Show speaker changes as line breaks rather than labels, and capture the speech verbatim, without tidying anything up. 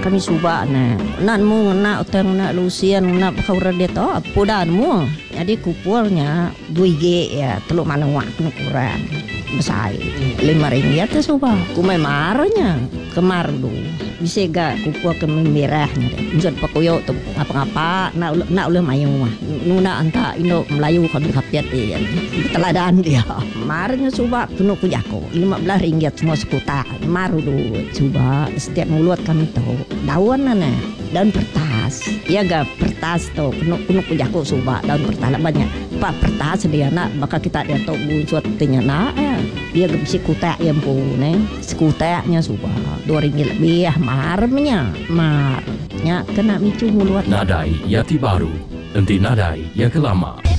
kami suba na nan mo na utang na lusian na pakawra dito pudan mo jadi kupulnya dua G ya teluk manawak ukuran besar lima ringgit tu suba kumai marnya kemar du bisa gak kupul ke merahnya deh unsur pakuyo tu apa-apa nak nak uleh mayu mah nuna anta Indo Melayu kan kapiat dia teladan dia marnya suba penuh kujako lima belas ringgit semua sekuta maru du coba setiap mulut kami tahu daun mana daun pertas ya gak pertas tu penuh penuh kujako suba daun pertas banyak pak pertas dia nak bakal kita dia tahu bunsur tinya nak dia gak bisa kutak yang pun eh sekutaknya suba dua ringgit lebih marnya marnya kena micu mulut
Nadai Yati Baru, nanti nadai yang kelama.